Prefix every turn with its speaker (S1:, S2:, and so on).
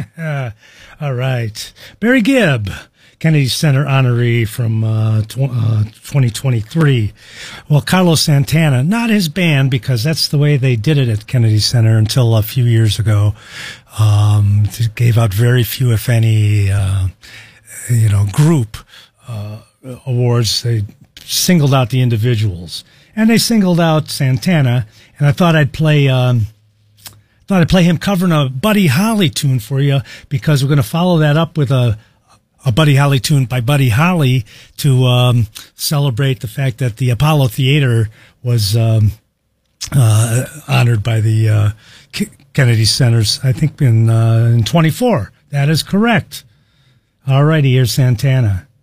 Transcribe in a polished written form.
S1: All right. Barry Gibb, Kennedy Center honoree from 2023. Well, Carlos Santana, not his band, because that's the way they did it at Kennedy Center until a few years ago. They gave out very few, if any, group awards. They singled out the individuals, and they singled out Santana. And I thought I'd play him covering a Buddy Holly tune for you, because we're going to follow that up with a Buddy Holly tune by Buddy Holly to celebrate the fact that the Apollo Theater was honored by the Kennedy Centers, I think in 24. That is correct. All righty, here's Santana.